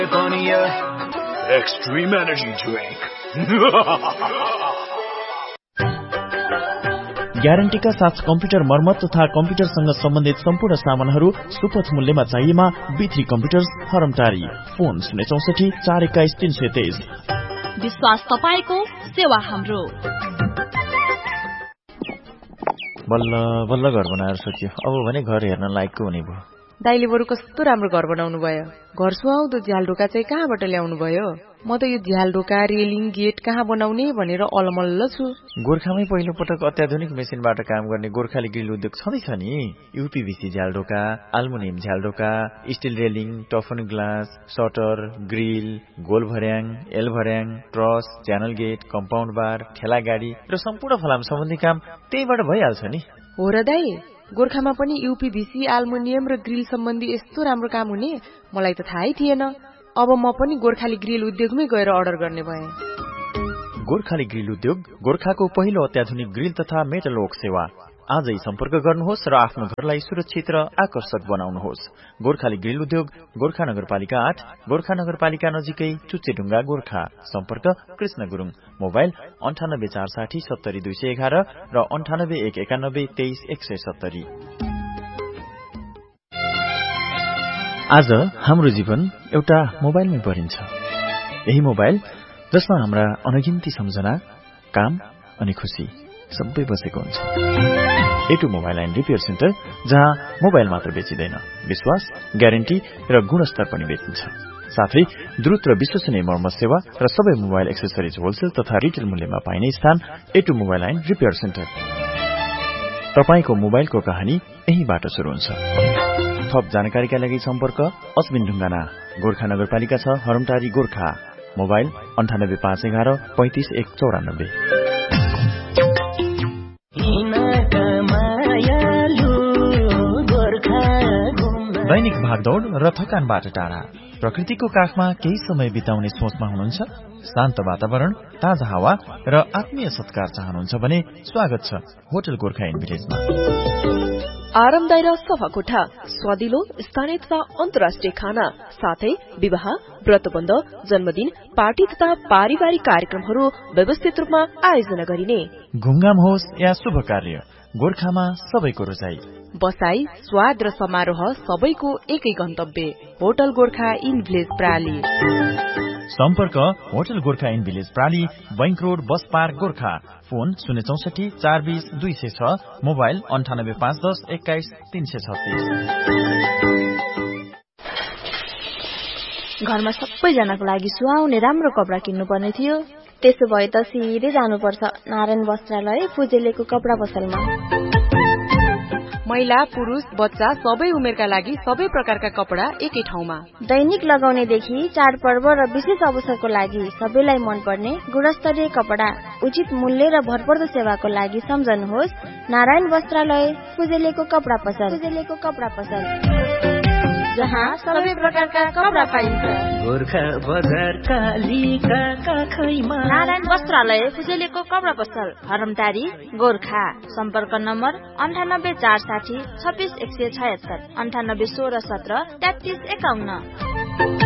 Extreme energy drink. ग्यारेन्टीका साथ computer मर्मत तथा कम्प्युटरसँग सम्बन्धित सम्पूर्ण सामानहरू सुपथ मूल्यमा चाहिएमा B3 कम्प्युटर्स हरमटारी। फोन 064 421 323। विश्वास तपाईको, सेवा हाम्रो। बल्ल बल्ल घर बनाएर सकियो। अब भने घर हेर्न लायकको हुने भयो। दाइले बरु कस्तो राम्रो घर बनाउनु भयो। घर सुहाउँदो झ्यालढोका चाहिँ कहाँबाट ल्याउनु भयो? म त यो झ्यालढोका, रेलिङ, गेट कहाँ बनाउने भनेर अलमल्ल छु। गोर्खामै पहिलो पटक अत्याधुनिक मेसिनबाट काम गर्ने गोर्खाली ग्रिल उद्योग छँदैछ नि। यूपीभीसी झ्यालढोका, aluminium झ्यालढोका, still railing, टफन glass, shutter, grill, goal भर्याङ, एल भर्याङ, ट्रस, च्यानल गेट, कम्पाउन्ड बार, ठेला गाडी र सम्पूर्ण फलाम सम्बन्धी काम त्यहीबाट भइहाल्छ नि। हो र दाइ, गोर्खामा पनि यूपीभीसी, एल्युमिनियम र ग्रिल सम्बन्धी यस्तो राम्रो काम हुने मलाई त थाहै थिएन। अब म पनि गोर्खाली ग्रिल उद्योगमै गएर अर्डर गर्ने भएँ। गोर्खाली ग्रिल उद्योग गोर्खाको पहिलो अत्याधुनिक ग्रिल तथा मेटल वर्क सेवा। आजै सम्पर्क गर्नुहोस् र आफ्नो घरलाई सुरक्षित र आकर्षक बनाउनुहोस्। गोर्खाली ग्रिल उद्योग, गोर्खा नगरपालिका 8, गोर्खा नगरपालिका नजिकै चुच्चेढुङ्गा, गोर्खा। सम्पर्क कृष्ण गुरुङ। मोबाइल 98 460 70 211 र 98 191 23 170। आज हाम्रो जीवन एउटा मोबाइलमै परिन्छ। यही मोबाइल जसमा हाम्रा अनगिन्ती सम्झना, काम अनि खुशी सबै बसेको हुन्छ। A2 mobile and repair centre, जहाँ मोबाइल मात्र बेचिँदैन, विश्वास, ग्यारेन्टी र गुणस्तर पनि बेचिन्छ। साथै द्रुत र विश्वसनीय मर्मत सेवा र सबै मोबाइल एक्सेसरिज होलसेल तथा रिटेल मूल्यमा पाइने स्थान A2 mobile and repair centre. तपाईको मोबाइलको कहानी यहीबाट सुरु हुन्छ। थप जानकारीका लागि सम्पर्क अस्मिन ढुङ्गाना, गोर्खा नगरपालिका 6, हरमटारी, गोर्खा। मोबाइल 98 511 35 194। दैनिक भागदौड र थकानबाट टाढा, प्रकृतिको काखमा केही समय बिताउने सोचमा हुनुहुन्छ? शान्त वातावरण, ताजा हावा र आत्मीय सत्कार चाहनुहुन्छ भने स्वागत छ होटल गोर्खा इन भिलेजमा। आरामदायी र सफा कोठा, स्वादिलो स्थानीय तथा अन्तर्राष्ट्रिय खाना, साथै विवाह, व्रतबन्ध, जन्मदिन, पार्टी तथा पारिवारिक कार्यक्रमहरू व्यवस्थित रूपमा आयोजना गरिने। घुमघाम होस् या शुभ कार्य, गोर्खामा सबैको रोजाई। बसाई, स्वाद र समारोह सबैको एकै गन्तव्य, होटल गोर्खा इन भिलेज प्राली। सम्पर्क hotel Gorkha in village प्राली, bank road, bus park, Gorkha. Phone 064 420 206, mobile 98 510 21 336। घरमा सबैजनाको लागि सुहाउने राम्रो कपडा किन्नु पर्ने थियो। त्यसो भए त सिधै जानुपर्छ नारायण वस्त्रालय फुजेलेको कपडा पसलमा। महिला, पुरुष, बच्चा सबै उमेरका लागि सबै प्रकारका कपडा एकै ठाउँमा। दैनिक लगाउनेदेखि चाडपर्व र विशेष अवसरको लागि सबैलाई मनपर्ने गुणस्तरीय कपडा, उचित मूल्य र भरपर्दो सेवाको लागि सम्झनुहोस् नारायण वस्त्रालय फुजेलेको कपडा पसल। जहाँ सबै प्रकारका कपडा पाइन्छ। गोर्खा बजार कालीका काखैमा नारायण वस्त्रालय फुजेलेको कपडा पसल, हरमटारी, गोर्खा। सम्पर्क नम्बर 98 460 26 176, 98 16 17 33 51।